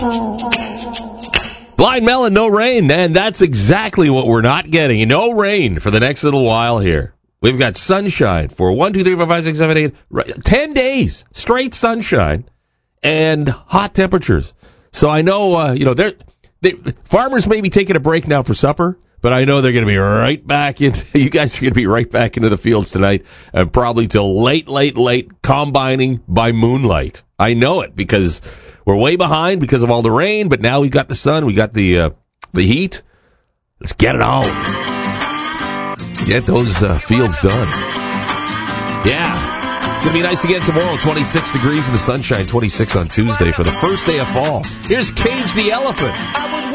Blind Melon, no rain, and that's exactly what we're not getting. No rain for the next little while here. We've got sunshine for 1, 2, 3, 4, 5, 6, 7, 8, 10 days straight sunshine and hot temperatures. So I know, farmers may be taking a break now for supper, but I know they're going to be right back in. You guys are going to be right back into the fields tonight, and probably till late combining by moonlight. I know it because we're way behind because of all the rain, but now we got the sun, we got the heat. Let's get it on. Get those fields done. Yeah. It's going to be nice again tomorrow. 26 degrees in the sunshine, 26 on Tuesday for the first day of fall. Here's Cage the Elephant.